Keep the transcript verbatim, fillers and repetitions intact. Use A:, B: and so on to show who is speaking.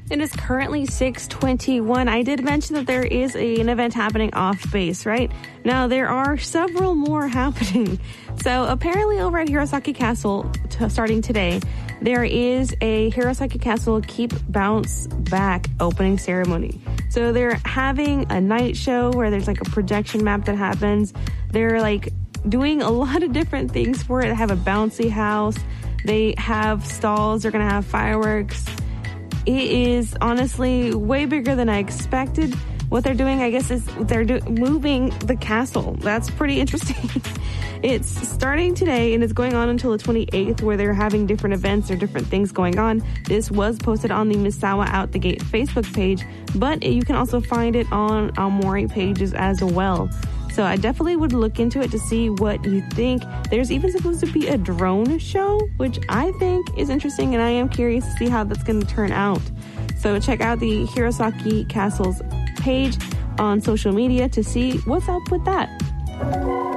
A: It is currently six twenty-one. I did mention that there is a, an event happening off base, right? Now, there are several more happening. So apparently over at Hirosaki Castle, t- starting today, there is a Hirosaki Castle Keep Bounce Back opening ceremony. So they're having a night show where there's like a projection map that happens. They're like doing a lot of different things for it. They have a bouncy house. They have stalls. They're going to have fireworks. It is honestly way bigger than I expected. What they're doing, I guess, is they're do- moving the castle. That's pretty interesting. It's starting today and it's going on until the twenty-eighth, where they're having different events or different things going on. This was posted on the Misawa Out the Gate Facebook page, but you can also find it on Aomori pages as well. So I definitely would look into it to see what you think. There's even supposed to be a drone show, which I think is interesting, and I am curious to see how that's going to turn out. So check out the Hirosaki Castle's page on social media to see what's up with that.